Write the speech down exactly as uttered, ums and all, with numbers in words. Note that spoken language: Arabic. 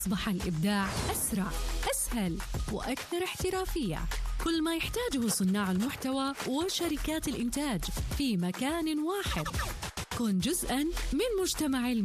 أصبح الإبداع أسرع، أسهل، وأكثر احترافية. كل ما يحتاجه صناع المحتوى وشركات الإنتاج في مكان واحد. كن جزءاً من مجتمع